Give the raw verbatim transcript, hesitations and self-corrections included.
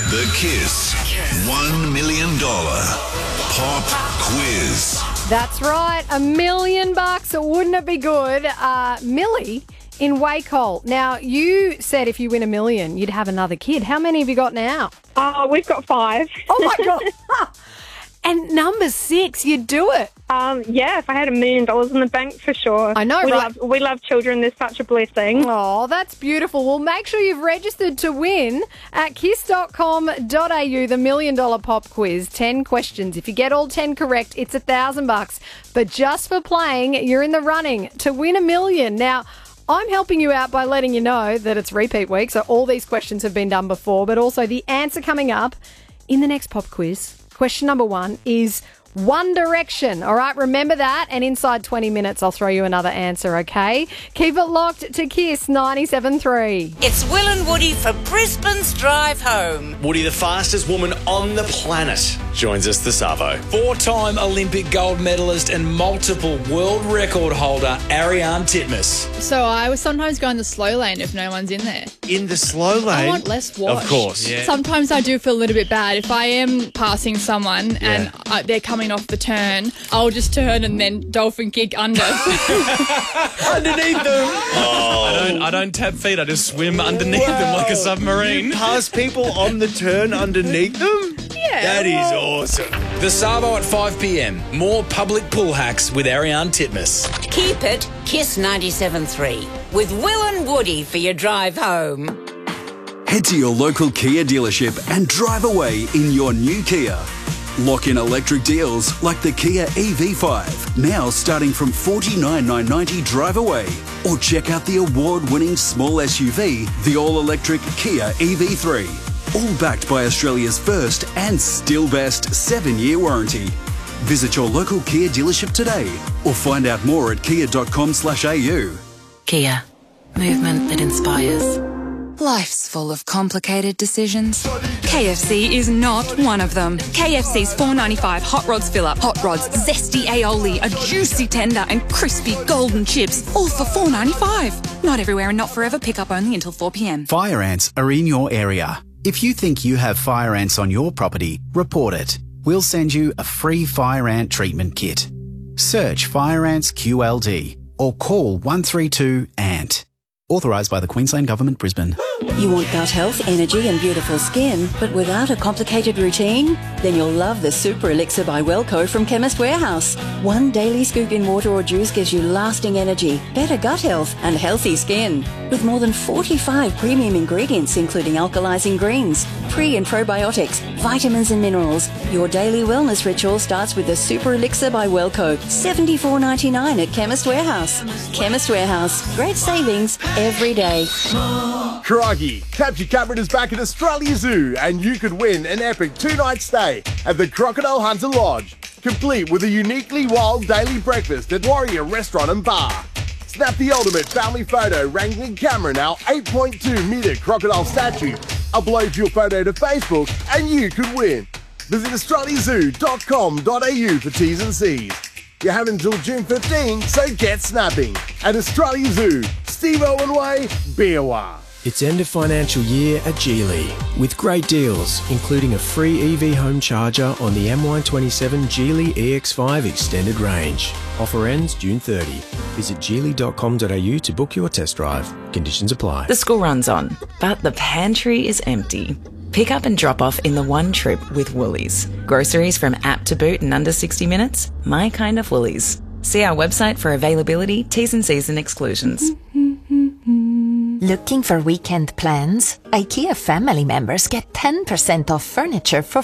The Kiss one million dollars Pop Quiz. That's right, a million bucks. Wouldn't it be good? Uh, Millie in Wacol. Now, you said if you win a million, you'd have another kid. How many have you got now? Oh, we've got five. Oh, my God. And number six, you'd do it. Um, yeah, if I had a million dollars in the bank, for sure. I know, we right? Love, we love children. They're such a blessing. Oh, that's beautiful. Well, make sure you've registered to win at kiss dot com dot a u, the Million Dollar Pop Quiz. Ten questions. If you get all ten correct, it's a thousand bucks. But just for playing, you're in the running to win a million. Now, I'm helping you out by letting you know that it's repeat week, so all these questions have been done before, but also the answer coming up in the next pop quiz. Question number one is One Direction. All right, remember that. And inside twenty minutes, I'll throw you another answer, okay? Keep it locked to Kiss ninety-seven point three. It's Will and Woody for Brisbane's Drive Home. Woody, the fastest woman on the planet, joins us this Arvo. Four-time Olympic gold medalist and multiple world record holder Ariarne Titmus. So I would sometimes go in the slow lane if no one's in there. In the slow lane? I want less wash. Of course. Yeah. Sometimes I do feel a little bit bad. If I am passing someone Yeah. and I, they're coming off the turn, I'll just turn and then dolphin kick under. Underneath them. Oh. I don't, I don't tap feet. I just swim underneath them like a submarine. You pass people on the turn underneath them? Yeah. That is awesome. The Savo at five p.m. More public pool hacks with Ariarne Titmus. Keep it Kiss ninety-seven point three with Will and Woody for your drive home. Head to your local Kia dealership and drive away in your new Kia. Lock in electric deals like the Kia E V five, now starting from forty-nine thousand nine hundred ninety drive away. Or check out the award-winning small S U V, the all-electric Kia E V three. All backed by Australia's first and still best seven-year warranty. Visit your local Kia dealership today or find out more at kia dot com slash a u. Kia. Movement that inspires. Life's full of complicated decisions. K F C is not one of them. K F C's four ninety-five Hot Rods Fill-Up, Hot Rods, zesty aioli, a juicy tender and crispy golden chips, all for four ninety-five. Not everywhere and not forever. Pick up only until four p.m. Fire ants are in your area. If you think you have fire ants on your property, report it. We'll send you a free fire ant treatment kit. Search Fire Ants Q L D or call one three two A N T. Authorised by the Queensland Government, Brisbane. You want gut health, energy and beautiful skin, but without a complicated routine? Then you'll love the Super Elixir by Wellco from Chemist Warehouse. One daily scoop in water or juice gives you lasting energy, better gut health and healthy skin. With more than forty-five premium ingredients including alkalizing greens, pre and probiotics, vitamins and minerals, your daily wellness ritual starts with the Super Elixir by Wellco. seventy-four ninety-nine at Chemist Warehouse. Chemist Warehouse. Great savings every day. Crikey, Capture Catbird is back at Australia Zoo and you could win an epic two-night stay at the Crocodile Hunter Lodge, complete with a uniquely wild daily breakfast at Warrior Restaurant and Bar. Snap the ultimate family photo wrangling camera in our eight point two metre crocodile statue, upload your photo to Facebook and you could win. Visit australia zoo dot com dot a u for T's and C's. You have until June fifteenth, so get snapping. At Australia Zoo, Steve Owen Way, Beerwah. It's end of financial year at Geely with great deals, including a free E V home charger on the M Y twenty-seven Geely E X five Extended Range. Offer ends June thirtieth. Visit geely dot com dot a u to book your test drive. Conditions apply. The school runs on, but the pantry is empty. Pick up and drop off in the one trip with Woolies. Groceries from app to boot in under sixty minutes. My kind of Woolies. See our website for availability, T's and C's and exclusions. Looking for weekend plans? IKEA family members get ten percent off furniture for